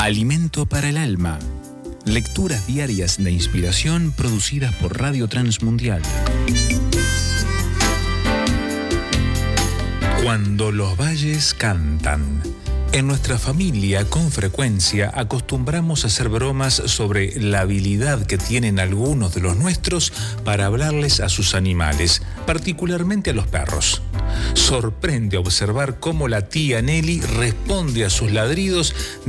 Alimento para el alma. Lecturas diarias de inspiración producidas por Radio Transmundial. Cuando los valles cantan. En nuestra familia, con frecuencia, acostumbramos a hacer bromas sobre la habilidad que tienen algunos de los nuestros para hablarles a sus animales, particularmente a los perros. Sorprende observar cómo la tía Nelly responde a sus ladridos